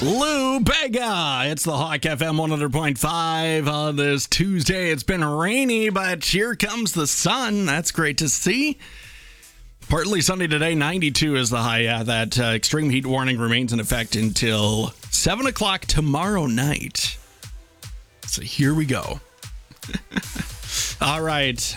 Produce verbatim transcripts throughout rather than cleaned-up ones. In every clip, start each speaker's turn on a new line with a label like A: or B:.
A: Lou Bega. It's the Hawk F M one hundred point five on this Tuesday. It's been rainy, but here comes the sun. That's great to see. Partly sunny today. ninety-two is the high. Yeah, that uh, extreme heat warning remains in effect until seven o'clock tomorrow night. So here we go. All right.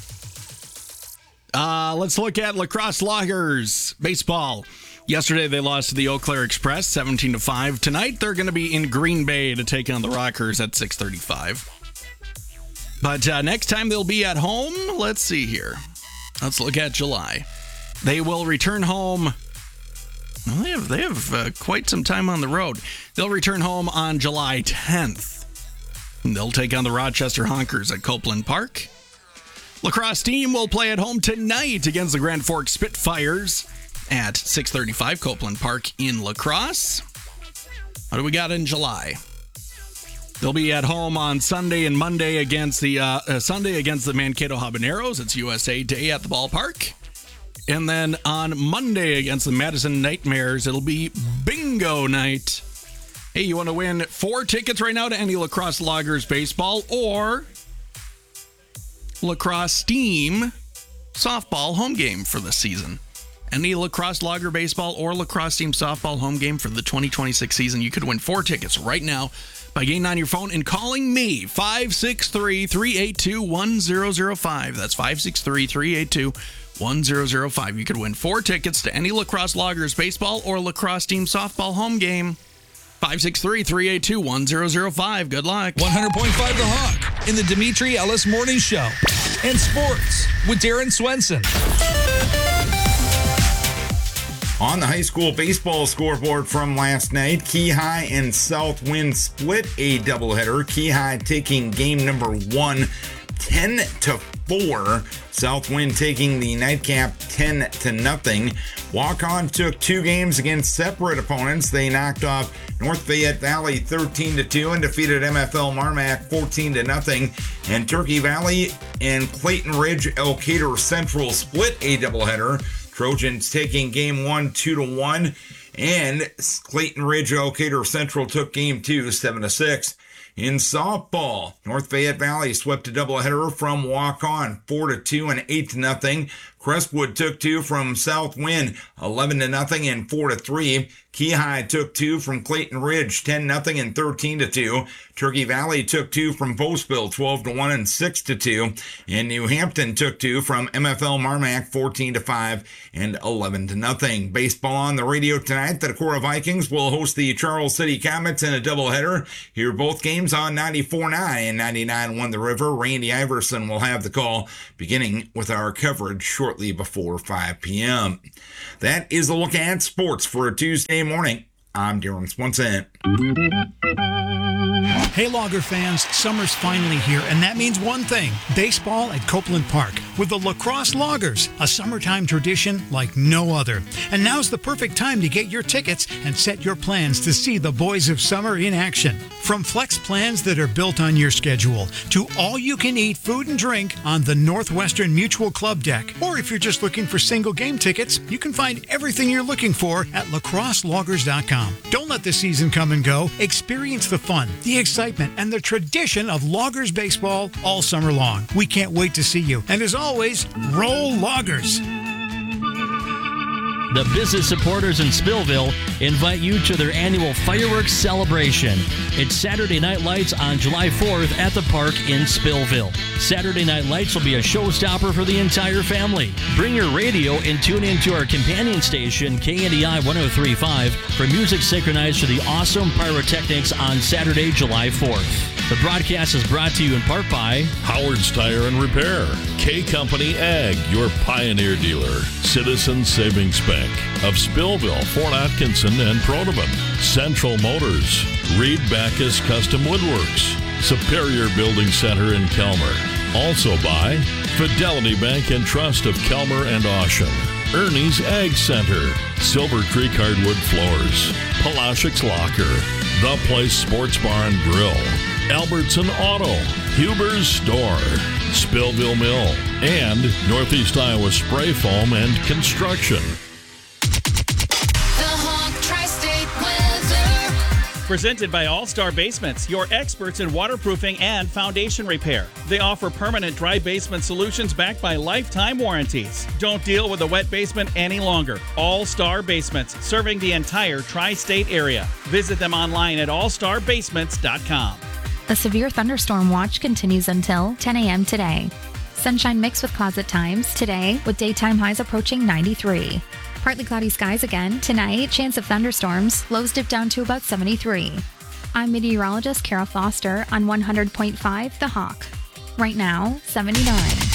A: Uh, let's look at Lacrosse Loggers baseball. Yesterday, they lost to the Eau Claire Express, seventeen to five. Tonight, they're going to be in Green Bay to take on the Rockers at six thirty-five. But uh, next time they'll be at home, let's see here. Let's look at July. They will return home. Well, they have, they have uh, quite some time on the road. They'll return home on July tenth. And they'll take on the Rochester Honkers at Copeland Park. Lacrosse team will play at home tonight against the Grand Forks Spitfires at six thirty-five Copeland Park in La Crosse. What do we got in July? They'll be at home on Sunday and Monday against the uh, uh, Sunday against the Mankato Habaneros. It's U S A Day at the ballpark. And then on Monday against the Madison Nightmares, it'll be bingo night. Hey, you want to win four tickets right now to any Lacrosse Loggers baseball or Lacrosse Steam softball home game for the season? Any Lacrosse Logger baseball or Lacrosse Team softball home game for the twenty twenty-six season, you could win four tickets right now by getting on your phone and calling me, five six three, three eight two, one zero zero five. That's five six three, three eight two, one zero zero five. You could win four tickets to any Lacrosse Loggers baseball or Lacrosse Team softball home game. five six three, three eight two, one zero zero five. Good luck.
B: one hundred point five The Hawk in the Dimitri Ellis Morning Show. And sports with Darren Swenson.
C: On the high school baseball scoreboard from last night, Key High and Southwind split a doubleheader. Key High taking game number one, ten to four. Southwind taking the nightcap ten to nothing. Walk-On took two games against separate opponents. They knocked off North Fayette Valley thirteen to two and defeated M F L Marmac fourteen to nothing. And Turkey Valley and Clayton Ridge Elkader Central split a doubleheader. Trojans taking game one, two to one, and Clayton Ridge Elkader Central took game two, seven to six. In softball, North Fayette Valley swept a doubleheader from Walk-On, four to two and eight to nothing. Crestwood took two from Southwind, eleven to nothing and four to three. Key High took two from Clayton Ridge, ten nothing and thirteen to two. Turkey Valley took two from Postville, twelve to one and six to two. And New Hampton took two from M F L Marmac, fourteen to five and eleven to nothing. Baseball on the radio tonight. The Decorah Vikings will host the Charles City Comets in a doubleheader. Hear both games on ninety-four point nine and ninety-nine point one The River. Randy Iverson will have the call, beginning with our coverage shortly before five p.m. That is a look at sports for a Tuesday morning. I'm Darren Swenson.
D: Hey, Logger fans, summer's finally here, and that means one thing: baseball at Copeland Park with the Lacrosse Loggers, a summertime tradition like no other. And now's the perfect time to get your tickets and set your plans to see the boys of summer in action. From flex plans that are built on your schedule to all-you-can-eat food and drink on the Northwestern Mutual Club deck. Or if you're just looking for single game tickets, you can find everything you're looking for at lacrosse loggers dot com. Don't let the season come and go. Experience the fun, the excitement, and the tradition of Loggers baseball all summer long. We can't wait to see you. And as always, roll Loggers.
E: The business supporters in Spillville invite you to their annual fireworks celebration. It's Saturday Night Lights on July fourth at the park in Spillville. Saturday Night Lights will be a showstopper for the entire family. Bring your radio and tune into our companion station, K N D I one oh three point five, for music synchronized to the awesome pyrotechnics on Saturday, July fourth. The broadcast is brought to you in part by
F: Howard's Tire and Repair, K Company Ag, your Pioneer dealer, Citizens Savings Bank of Spillville, Fort Atkinson, and Pronoman, Central Motors, Reed Backus Custom Woodworks, Superior Building Center in Kelmer. Also by Fidelity Bank and Trust of Kelmer and Ocean, Ernie's Ag Center, Silver Creek Hardwood Floors, Palashik's Locker, The Place Sports Bar and Grill, Albertson Auto, Huber's Store, Spillville Mill, and Northeast Iowa Spray Foam and Construction.
G: The Hawk Tri-State Weather. Presented by All Star Basements, your experts in waterproofing and foundation repair. They offer permanent dry basement solutions backed by lifetime warranties. Don't deal with a wet basement any longer. All Star Basements, serving the entire tri-state area. Visit them online at all star basements dot com.
H: A severe thunderstorm watch continues until ten a.m. today. Sunshine mixed with clouds at times today, with daytime highs approaching ninety-three. Partly cloudy skies again tonight, chance of thunderstorms, lows dip down to about seventy-three. I'm meteorologist Kara Foster on one hundred point five The Hawk. Right now, seventy-nine.